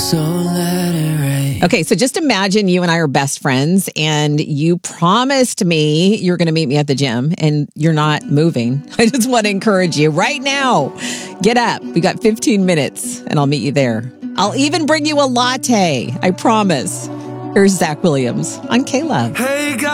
So let it rain. Okay, so just imagine you and I are best friends and you promised me you're going to meet me at the gym and you're not moving. I just want to encourage you right now. Get up. We got 15 minutes and I'll meet you there. I'll even bring you a latte. I promise. Here's Zach Williams on K-Love. Hey, guys.